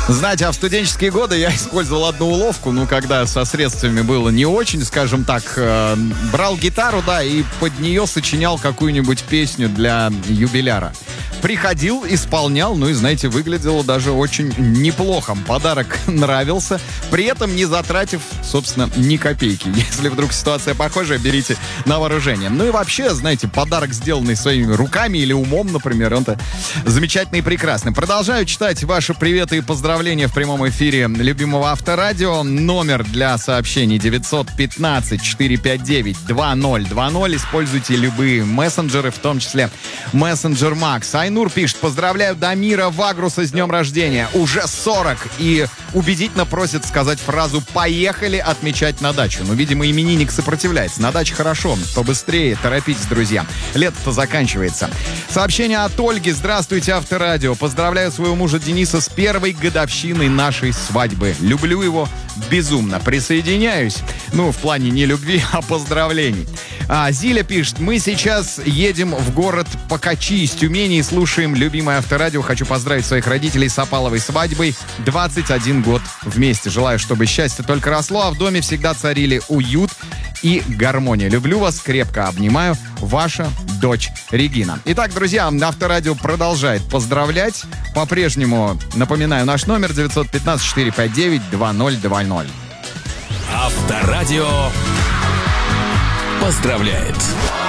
Знаете, а в студенческие годы я использовал одну уловку, когда со средствами было не очень, скажем так, брал гитару, да, и под нее сочинял какую-нибудь песню для юбиляра. Приходил, исполнял, и, знаете, выглядело даже очень неплохо. Подарок нравился, при этом не затратив, собственно, ни копейки. Если вдруг ситуация похожая, берите на вооружение. И вообще, знаете, подарок, сделанный своими руками или умом, например, он-то замечательный и прекрасный. Продолжаю читать ваши приветы и поздравления в прямом эфире любимого Авторадио. Номер для сообщений 915-459-2020. Используйте любые мессенджеры, в том числе мессенджер Макс. Айнур пишет: поздравляю Дамира Вагруса с днем рождения. Уже 40. И убедительно просит сказать фразу «поехали отмечать на дачу». Видимо, именинник сопротивляется. На даче хорошо. Побыстрее, торопитесь, друзья. Лето-то заканчивается. Сообщение от Ольги. Здравствуйте, Авторадио. Поздравляю своего мужа Дениса с первой годовщиной нашей свадьбы. Люблю его безумно. Присоединяюсь. В плане не любви, а поздравлений. Зиля пишет: мы сейчас едем в город Покачи из Тюмени и слушаем любимое Авторадио. Хочу поздравить своих родителей с опаловой свадьбой. 21 год вместе. Желаю, чтобы счастье только росло, а в доме всегда царили уют и гармония. Люблю вас, крепко обнимаю. Ваша дочь Регина. Итак, друзья, Авторадио продолжает поздравлять. По-прежнему напоминаю наш номер 915-459-2020. Авторадио поздравляет.